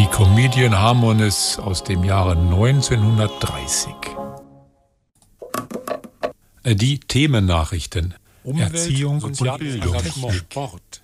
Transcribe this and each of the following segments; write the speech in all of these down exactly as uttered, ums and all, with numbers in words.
Comedian Harmonies aus dem Jahre neunzehnhundertdreißig. Die Themennachrichten: Umwelt, Erziehung und Bildung, Sport.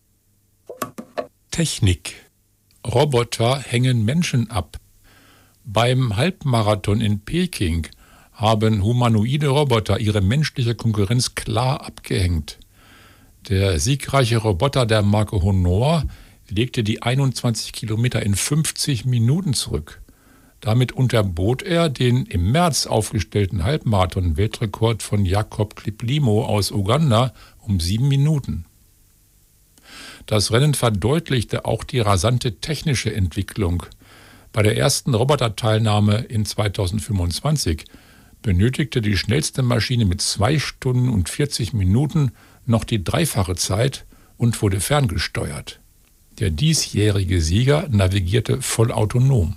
Technik: Roboter hängen Menschen ab. Beim Halbmarathon in Peking haben humanoide Roboter ihre menschliche Konkurrenz klar abgehängt. Der siegreiche Roboter der Marke Honor legte die einundzwanzig Kilometer in fünfzig Minuten zurück. Damit unterbot er den im März aufgestellten Halbmarathon-Weltrekord von Jacob Kiplimo aus Uganda um sieben Minuten. Das Rennen verdeutlichte auch die rasante technische Entwicklung. Bei der ersten Roboterteilnahme in zweitausendfünfundzwanzig benötigte die schnellste Maschine mit zwei Stunden und vierzig Minuten noch die dreifache Zeit und wurde ferngesteuert. Der diesjährige Sieger navigierte vollautonom.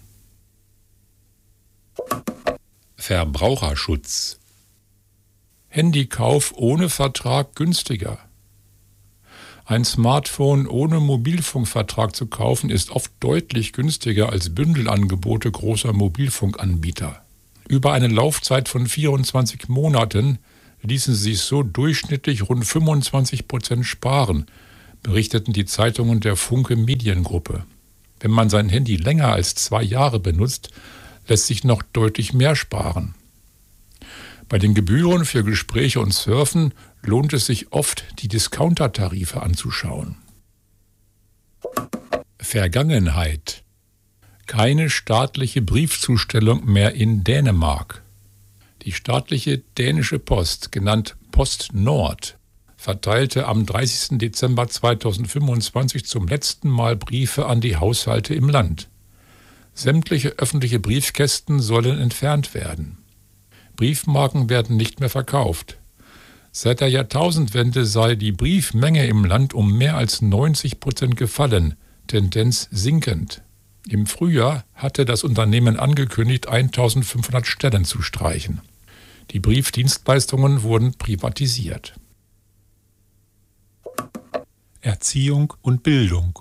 Verbraucherschutz: Handykauf ohne Vertrag günstiger. Ein Smartphone ohne Mobilfunkvertrag zu kaufen ist oft deutlich günstiger als Bündelangebote großer Mobilfunkanbieter. Über eine Laufzeit von vierundzwanzig Monaten ließen sich so durchschnittlich rund fünfundzwanzig Prozent sparen, berichteten die Zeitungen der Funke Mediengruppe. Wenn man sein Handy länger als zwei Jahre benutzt, lässt sich noch deutlich mehr sparen. Bei den Gebühren für Gespräche und Surfen lohnt es sich oft, die Discounter-Tarife anzuschauen. Vergangenheit: Keine staatliche Briefzustellung mehr in Dänemark. Die staatliche dänische Post, genannt Post Nord, verteilte am dreißigsten Dezember zweitausendfünfundzwanzig zum letzten Mal Briefe an die Haushalte im Land. Sämtliche öffentliche Briefkästen sollen entfernt werden. Briefmarken werden nicht mehr verkauft. Seit der Jahrtausendwende sei die Briefmenge im Land um mehr als neunzig Prozent gefallen, Tendenz sinkend. Im Frühjahr hatte das Unternehmen angekündigt, eintausendfünfhundert Stellen zu streichen. Die Briefdienstleistungen wurden privatisiert. Erziehung und Bildung: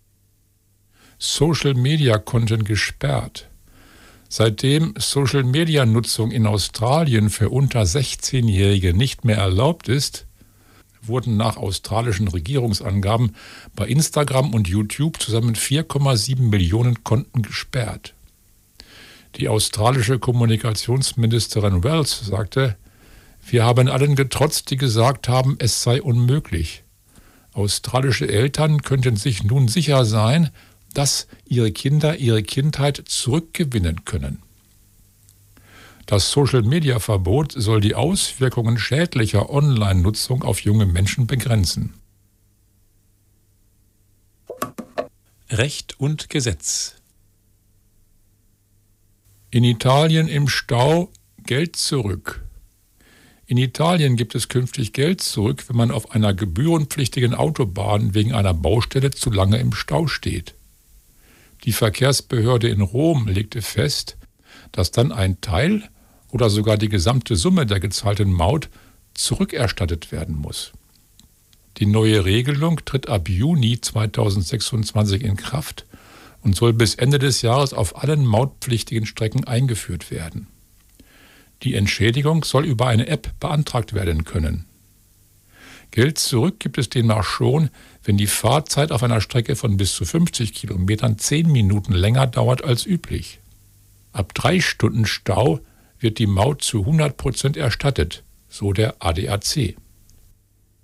Social-Media-Konten gesperrt. Seitdem Social-Media-Nutzung in Australien für unter sechzehnjährige nicht mehr erlaubt ist, wurden nach australischen Regierungsangaben bei Instagram und YouTube zusammen vier Komma sieben Millionen Konten gesperrt. Die australische Kommunikationsministerin Wells sagte: Wir haben allen getrotzt, die gesagt haben, es sei unmöglich. Australische Eltern könnten sich nun sicher sein, dass ihre Kinder ihre Kindheit zurückgewinnen können. Das Social-Media-Verbot soll die Auswirkungen schädlicher Online-Nutzung auf junge Menschen begrenzen. Recht und Gesetz: In Italien im Stau Geld zurück. In Italien gibt es künftig Geld zurück, wenn man auf einer gebührenpflichtigen Autobahn wegen einer Baustelle zu lange im Stau steht. Die Verkehrsbehörde in Rom legte fest, dass dann ein Teil oder sogar die gesamte Summe der gezahlten Maut zurückerstattet werden muss. Die neue Regelung tritt ab Juni zweitausendsechsundzwanzig in Kraft und soll bis Ende des Jahres auf allen mautpflichtigen Strecken eingeführt werden. Die Entschädigung soll über eine App beantragt werden können. Geld zurück gibt es demnach schon, wenn die Fahrzeit auf einer Strecke von bis zu fünfzig Kilometern zehn Minuten länger dauert als üblich. Ab drei Stunden Stau wird die Maut zu hundert Prozent erstattet, so der A D A C.